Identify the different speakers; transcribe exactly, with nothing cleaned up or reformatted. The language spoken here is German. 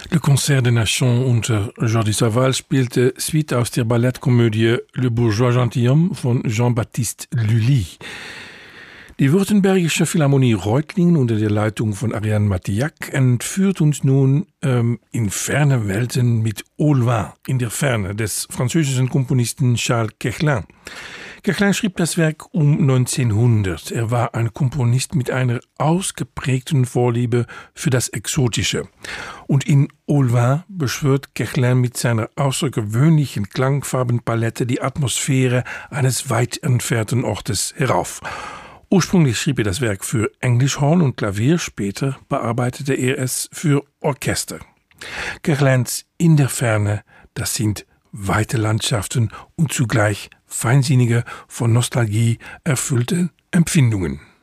Speaker 1: Le Concert des Nations unter Jordi Savall spielte Suite aus der Ballettkomödie Le Bourgeois Gentilhomme von Jean-Baptiste Lully. Die Württembergische Philharmonie Reutlingen unter der Leitung von Ariane Mathiac entführt uns nun ähm, in ferne Welten mit Au loin, in der Ferne, des französischen Komponisten Charles Koechlin. Koechlin schrieb das Werk um neunzehnhundert. Er war ein Komponist mit einer ausgeprägten Vorliebe für das Exotische. Und in Au loin beschwört Koechlin mit seiner außergewöhnlichen Klangfarbenpalette die Atmosphäre eines weit entfernten Ortes herauf. Ursprünglich schrieb er das Werk für Englischhorn und Klavier, später bearbeitete er es für Orchester. Koechlins In der Ferne, das sind weite Landschaften und zugleich feinsinnige, von Nostalgie erfüllte Empfindungen.